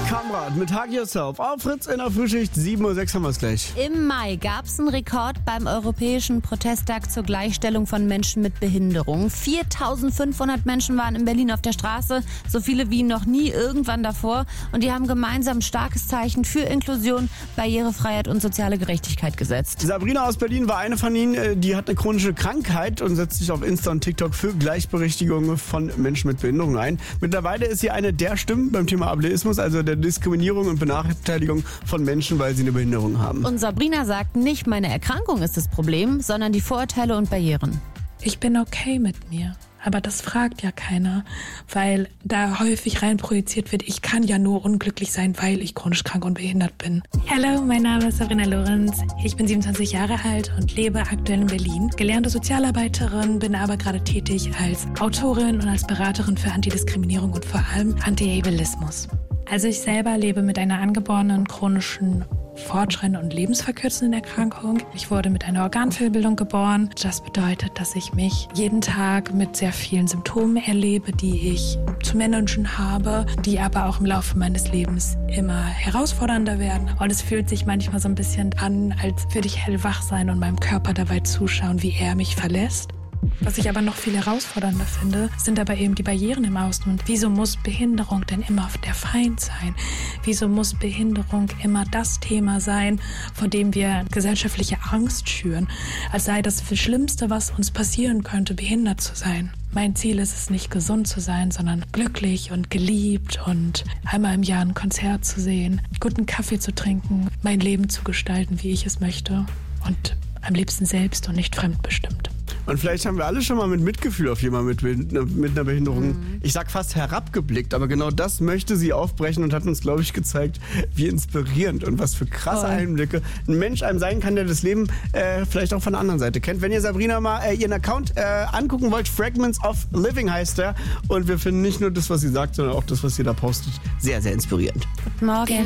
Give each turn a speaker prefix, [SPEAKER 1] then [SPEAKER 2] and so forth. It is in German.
[SPEAKER 1] Kamrat mit Hug Yourself auf Fritz in der Frühschicht, 7:06 Uhr haben wir es gleich.
[SPEAKER 2] Im Mai gab es einen Rekord beim Europäischen Protesttag zur Gleichstellung von Menschen mit Behinderung. 4.500 Menschen waren in Berlin auf der Straße, so viele wie noch nie irgendwann davor. Und die haben gemeinsam ein starkes Zeichen für Inklusion, Barrierefreiheit und soziale Gerechtigkeit gesetzt.
[SPEAKER 1] Sabrina aus Berlin war eine von ihnen, die hat eine chronische Krankheit und setzt sich auf Insta und TikTok für Gleichberechtigung von Menschen mit Behinderung ein. Mittlerweile ist sie eine der Stimmen beim Thema Ableismus, also der Diskriminierung und Benachteiligung von Menschen, weil sie eine Behinderung haben.
[SPEAKER 2] Und Sabrina sagt, nicht meine Erkrankung ist das Problem, sondern die Vorurteile und Barrieren.
[SPEAKER 3] Ich bin okay mit mir. Aber das fragt ja keiner, weil da häufig rein projiziert wird, ich kann ja nur unglücklich sein, weil ich chronisch krank und behindert bin.
[SPEAKER 4] Hallo, mein Name ist Sabrina Lorenz. Ich bin 27 Jahre alt und lebe aktuell in Berlin. Gelernte Sozialarbeiterin, bin aber gerade tätig als Autorin und als Beraterin für Antidiskriminierung und vor allem Anti-Ableismus. Also ich selber lebe mit einer angeborenen chronischen fortschreitenden und lebensverkürzenden Erkrankung. Ich wurde mit einer Organfehlbildung geboren. Das bedeutet, dass ich mich jeden Tag mit sehr vielen Symptomen erlebe, die ich zu managen habe, die aber auch im Laufe meines Lebens immer herausfordernder werden. Und es fühlt sich manchmal so ein bisschen an, als würde ich hellwach sein und meinem Körper dabei zuschauen, wie er mich verlässt. Was ich aber noch viel herausfordernder finde, sind aber eben die Barrieren im Außen. Und wieso muss Behinderung denn immer der Feind sein? Wieso muss Behinderung immer das Thema sein, vor dem wir gesellschaftliche Angst schüren? Als sei das Schlimmste, was uns passieren könnte, behindert zu sein. Mein Ziel ist es nicht, gesund zu sein, sondern glücklich und geliebt und einmal im Jahr ein Konzert zu sehen, guten Kaffee zu trinken, mein Leben zu gestalten, wie ich es möchte und am liebsten selbst und nicht fremdbestimmt.
[SPEAKER 1] Und vielleicht haben wir alle schon mal mit Mitgefühl auf jemanden mit einer Behinderung, ich sag fast herabgeblickt, aber genau das möchte sie aufbrechen und hat uns, glaube ich, gezeigt, wie inspirierend und was für krasse Einblicke ein Mensch einem sein kann, der das Leben vielleicht auch von der anderen Seite kennt. Wenn ihr Sabrina mal ihren Account angucken wollt, Fragments of Living heißt der, und wir finden nicht nur das, was sie sagt, sondern auch das, was sie da postet, sehr, sehr inspirierend.
[SPEAKER 2] Guten Morgen.